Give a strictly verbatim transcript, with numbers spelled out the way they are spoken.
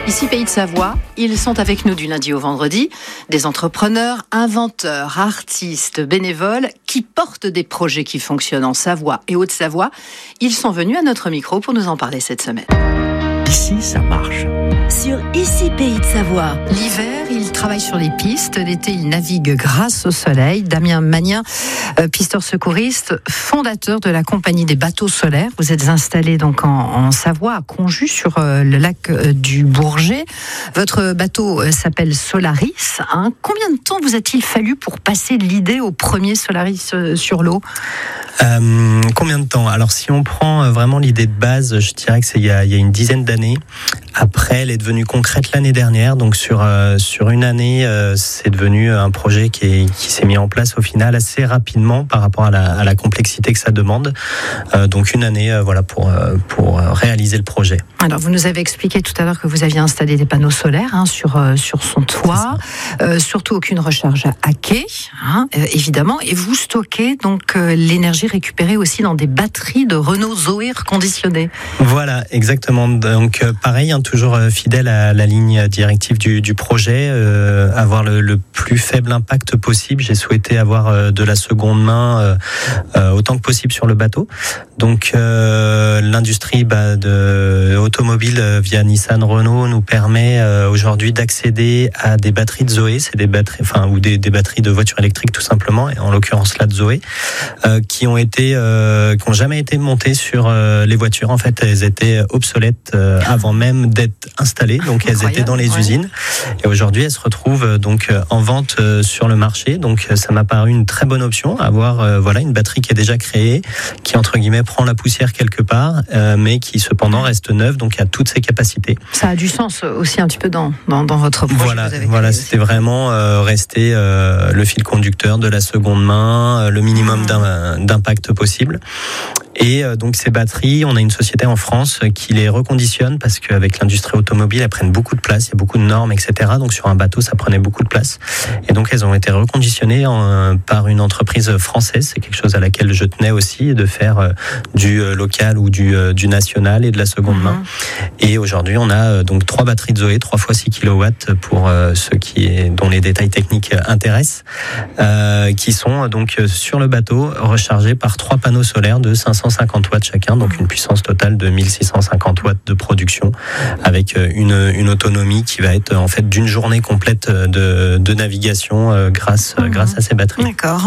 Ici Pays de Savoie, ils sont avec nous du lundi au vendredi, des entrepreneurs, inventeurs, artistes, bénévoles qui portent des projets qui fonctionnent en Savoie et Haute-Savoie. Ils sont venus à notre micro pour nous en parler cette semaine. Ici, ça marche. Sur Ici Pays de Savoie. L'hiver, ils travaillent sur les pistes. L'été, ils naviguent grâce au soleil. Damien Magnien, euh, pisteur secouriste, fondateur de la compagnie des bateaux solaires. Vous êtes installé donc en, en Savoie, à Conjus, sur euh, le lac euh, du Bourget. Votre bateau euh, s'appelle Solaris. Hein. Combien de temps vous a-t-il fallu pour passer l'idée au premier Solaris euh, sur l'eau ? Euh, combien de temps ? Alors, si on prend vraiment l'idée de base, je dirais que c'est il y a, il y a une dizaine d'années. Après, elle est devenue concrète l'année dernière. Donc, sur euh, sur une année, euh, c'est devenu un projet qui, est, qui s'est mis en place au final assez rapidement par rapport à la, à la complexité que ça demande. Euh, donc, une année, euh, voilà, pour euh, pour réaliser le projet. Alors, vous nous avez expliqué tout à l'heure que vous aviez installé des panneaux solaires hein, sur euh, sur son toit, euh, surtout aucune recharge à quai, hein, euh, évidemment. Et vous stockez donc euh, l'énergie récupérée aussi dans des batteries de Renault Zoé reconditionnées. Voilà, exactement. Donc, euh, pareil, hein, toujours euh, fidèle à la ligne directive du, du projet, euh, avoir le, le plus faible impact possible. J'ai souhaité avoir euh, de la seconde main euh, euh, autant que possible sur le bateau. Donc, euh, l'industrie bah, de automobile euh, via Nissan, Renault nous permet euh, aujourd'hui d'accéder à des batteries de Zoé, c'est des batteries, enfin ou des, des batteries de voitures électriques tout simplement, et en l'occurrence là de Zoé, euh, qui ont été, euh, qui ont jamais été montées sur euh, les voitures. En fait, elles étaient obsolètes euh, avant même d'être installées, donc elles Incroyable, étaient dans les ouais. usines. Et aujourd'hui, elles se retrouvent euh, donc en vente euh, sur le marché. Donc, ça m'a paru une très bonne option, avoir euh, voilà une batterie qui est déjà créée, qui entre guillemets prend la poussière quelque part, euh, mais qui cependant reste neuve, donc a toutes ses capacités. Ça a du sens aussi un petit peu dans dans, dans votre projet. Voilà, voilà, c'était vraiment euh, rester euh, le fil conducteur de la seconde main, euh, le minimum mmh. d'impact possible. Et euh, donc ces batteries, on a une société en France qui les reconditionne parce qu'avec l'industrie automobile, elles prennent beaucoup de place, il y a beaucoup de normes, et cetera. Donc sur un bateau, ça prenait beaucoup de place. Et donc elles ont été reconditionnées en, par une entreprise française. C'est quelque chose à laquelle je tenais aussi, de faire euh, du euh, local ou du, euh, du national et de la seconde main. Et aujourd'hui, on a euh, donc trois batteries de Zoé, trois fois six kilowatts pour euh, ceux qui est, dont les détails techniques intéressent, euh, qui sont donc sur le bateau rechargées par trois panneaux solaires de cinq cent cinquante watts chacun, donc une puissance totale de mille six cent cinquante watts de production, avec une, une autonomie qui va être en fait d'une journée complète de, de navigation grâce, mmh. grâce à ces batteries. D'accord.